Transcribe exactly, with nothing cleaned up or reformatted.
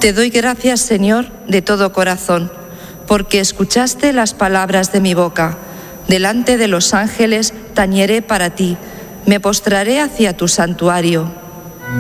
Te doy gracias, Señor, de todo corazón, porque escuchaste las palabras de mi boca. Delante de los ángeles tañeré para ti, me postraré hacia tu santuario.